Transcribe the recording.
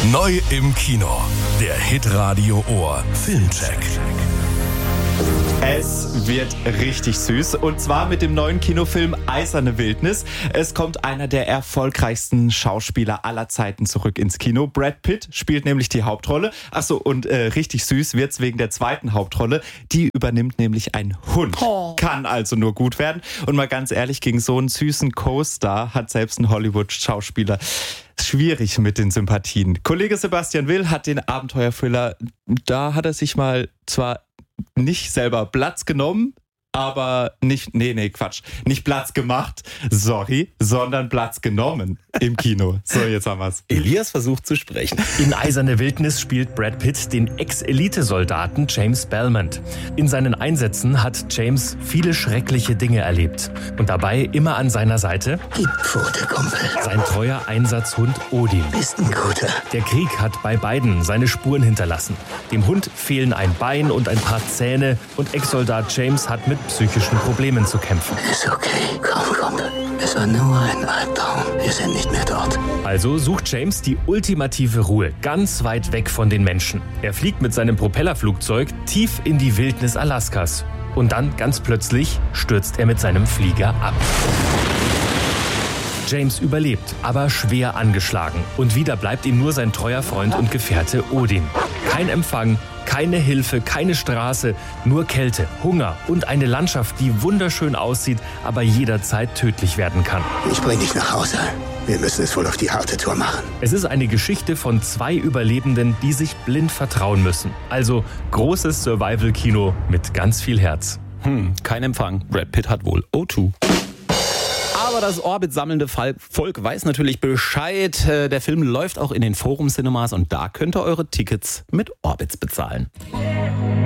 Neu im Kino. Der Hitradio Ohr Filmcheck. Es wird richtig süß und zwar mit dem neuen Kinofilm Eiserne Wildnis. Es kommt einer der erfolgreichsten Schauspieler aller Zeiten zurück ins Kino. Brad Pitt spielt nämlich die Hauptrolle. Achso, und richtig süß wird's wegen der zweiten Hauptrolle. Die übernimmt nämlich ein Hund. Kann also nur gut werden. Und mal ganz ehrlich, gegen so einen süßen Co-Star hat selbst ein Hollywood-Schauspieler schwierig mit den Sympathien. Kollege Sebastian Will hat den Abenteuerthriller, da hat er sich mal zwar nicht selber Platz genommen, aber nicht Platz gemacht, sondern Platz genommen im Kino. So, jetzt haben wir's. Elias versucht zu sprechen. In Eiserne Wildnis spielt Brad Pitt den Ex-Elite-Soldaten James Belmont. In seinen Einsätzen hat James viele schreckliche Dinge erlebt. Und dabei immer an seiner Seite Gib Pfote, Kumpel. sein treuer Einsatzhund Odin. Bist ein guter. Der Krieg hat bei beiden seine Spuren hinterlassen. Dem Hund fehlen ein Bein und ein paar Zähne und Ex-Soldat James hat mit psychischen Problemen zu kämpfen. Ist okay. Komm, Kumpel. Es war nur ein Albtraum. Wir sind nicht mehr dort. Also sucht James die ultimative Ruhe, ganz weit weg von den Menschen. Er fliegt mit seinem Propellerflugzeug tief in die Wildnis Alaskas. Und dann, ganz plötzlich, stürzt er mit seinem Flieger ab. James überlebt, aber schwer angeschlagen. Und wieder bleibt ihm nur sein treuer Freund und Gefährte Odin. Kein Empfang, keine Hilfe, keine Straße, nur Kälte, Hunger und eine Landschaft, die wunderschön aussieht, aber jederzeit tödlich werden kann. Ich bring dich nach Hause. Wir müssen es wohl auf die harte Tour machen. Es ist eine Geschichte von 2 Überlebenden, die sich blind vertrauen müssen. Also großes Survival-Kino mit ganz viel Herz. Kein Empfang. Brad Pitt hat wohl O2. Aber das Orbit-sammelnde Volk weiß natürlich Bescheid. Der Film läuft auch in den Forum-Cinemas und da könnt ihr eure Tickets mit Orbits bezahlen.